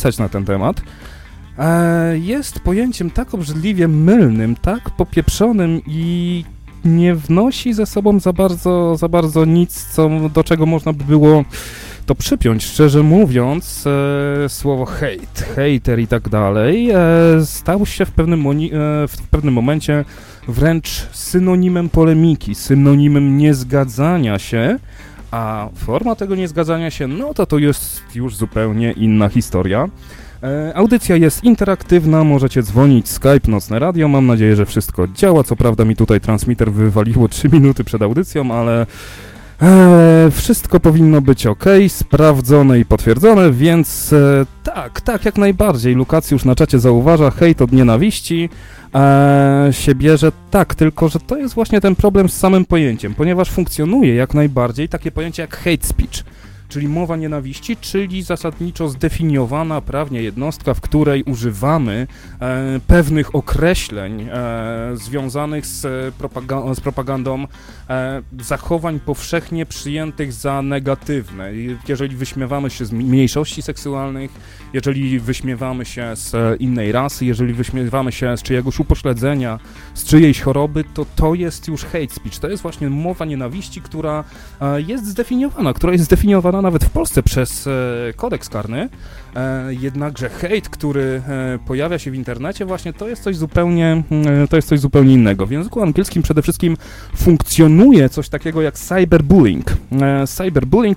napisać na ten temat, jest pojęciem tak obrzydliwie mylnym, tak popieprzonym i nie wnosi ze sobą za bardzo nic, do czego można by było to przypiąć. Szczerze mówiąc, słowo hejter i tak dalej stał się w pewnym momencie wręcz synonimem polemiki, synonimem niezgadzania się, a forma tego niezgadzania się, no to jest już zupełnie inna historia. Audycja jest interaktywna, możecie dzwonić, Skype, Nocne Radio, mam nadzieję, że wszystko działa, co prawda mi tutaj transmitter wywaliło 3 minuty przed audycją, ale wszystko powinno być ok, sprawdzone i potwierdzone, więc tak, jak najbardziej. Lukacjusz na czacie zauważa, hejt od nienawiści się bierze, tak, tylko że to jest właśnie ten problem z samym pojęciem, ponieważ funkcjonuje jak najbardziej takie pojęcie jak hate speech, czyli mowa nienawiści, czyli zasadniczo zdefiniowana prawnie jednostka, w której używamy pewnych określeń związanych z propagandą zachowań powszechnie przyjętych za negatywne. Jeżeli wyśmiewamy się z mniejszości seksualnych, jeżeli wyśmiewamy się z innej rasy, jeżeli wyśmiewamy się z czyjegoś upośledzenia, z czyjejś choroby, to jest już hate speech. To jest właśnie mowa nienawiści, która jest zdefiniowana nawet w Polsce przez kodeks karny, jednakże hejt, który pojawia się w internecie, właśnie to jest coś zupełnie innego. W języku angielskim przede wszystkim funkcjonuje coś takiego jak cyberbullying. Cyberbullying,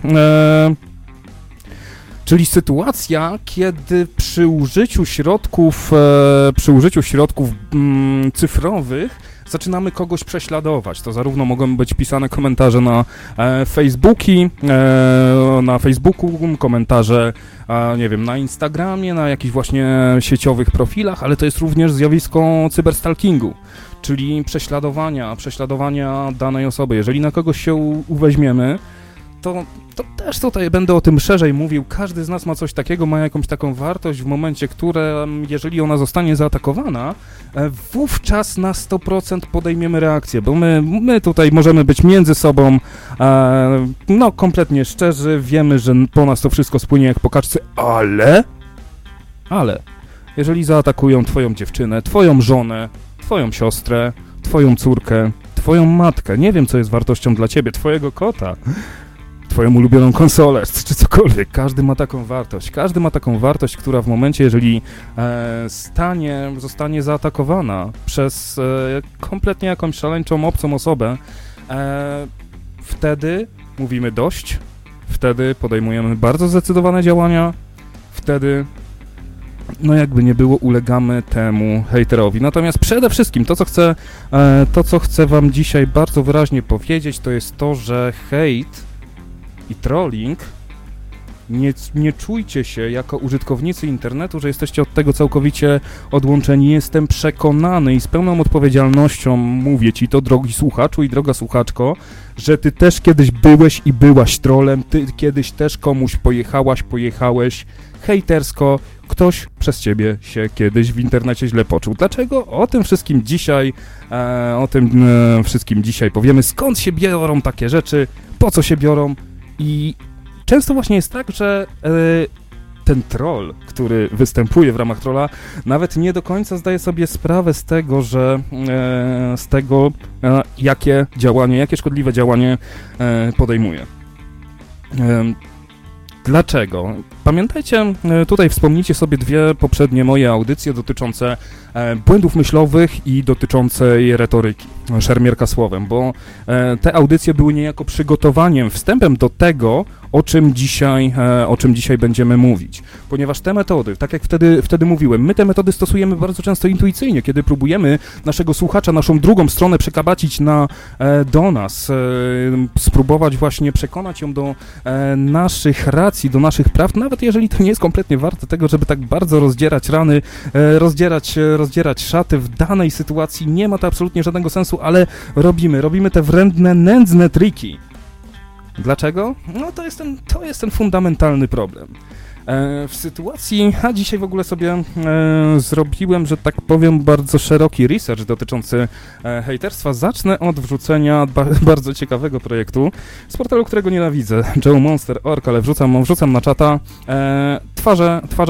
czyli sytuacja, kiedy przy użyciu środków cyfrowych zaczynamy kogoś prześladować. To zarówno mogą być pisane komentarze na Facebooku, komentarze, nie wiem, na Instagramie, na jakichś właśnie sieciowych profilach, ale to jest również zjawisko cyberstalkingu, czyli prześladowania danej osoby. Jeżeli na kogoś się uweźmiemy, to też tutaj będę o tym szerzej mówił. Każdy z nas ma coś takiego, ma jakąś taką wartość w momencie, jeżeli ona zostanie zaatakowana, wówczas na 100% podejmiemy reakcję, bo my tutaj możemy być między sobą kompletnie szczerzy, wiemy, że po nas to wszystko spłynie jak po kaczce, ale jeżeli zaatakują twoją dziewczynę, twoją żonę, twoją siostrę, twoją córkę, twoją matkę, nie wiem, co jest wartością dla ciebie, twojego kota, twoją ulubioną konsolę, czy cokolwiek. Każdy ma taką wartość, która w momencie, jeżeli zostanie zaatakowana przez kompletnie jakąś szaleńczą, obcą osobę, wtedy mówimy dość, wtedy podejmujemy bardzo zdecydowane działania, wtedy jakby nie było, ulegamy temu hejterowi. Natomiast przede wszystkim to, co chcę wam dzisiaj bardzo wyraźnie powiedzieć, to jest to, że hejt i trolling, nie czujcie się jako użytkownicy internetu, że jesteście od tego całkowicie odłączeni. Jestem przekonany i z pełną odpowiedzialnością mówię ci to, drogi słuchaczu i droga słuchaczko, że ty też kiedyś byłeś i byłaś trollem, ty kiedyś też komuś pojechałeś hejtersko, ktoś przez ciebie się kiedyś w internecie źle poczuł. Dlaczego? O tym wszystkim dzisiaj powiemy, skąd się biorą takie rzeczy, po co się biorą. I często właśnie jest tak, że ten troll, który występuje w ramach trolla, nawet nie do końca zdaje sobie sprawę z tego, jakie szkodliwe działanie podejmuje. Dlaczego? Pamiętajcie, tutaj wspomnijcie sobie 2 poprzednie moje audycje dotyczące błędów myślowych i dotyczącej retoryki, szermierka słowem, bo te audycje były niejako przygotowaniem, wstępem do tego, o czym dzisiaj będziemy mówić. Ponieważ te metody, tak jak wtedy mówiłem, my te metody stosujemy bardzo często intuicyjnie, kiedy próbujemy naszego słuchacza, naszą drugą stronę przekabacić do nas, spróbować właśnie przekonać ją do naszych racji, do naszych praw, nawet jeżeli to nie jest kompletnie warte tego, żeby tak bardzo rozdzierać rany, rozdzierać szaty w danej sytuacji, nie ma to absolutnie żadnego sensu, ale robimy te wredne, nędzne triki. Dlaczego? No to jest ten fundamentalny problem. W sytuacji, dzisiaj w ogóle sobie zrobiłem, że tak powiem, bardzo szeroki research dotyczący hejterstwa. Zacznę od wrzucenia bardzo ciekawego projektu z portalu, którego nienawidzę, joemonster.org, ale wrzucam na czata twarze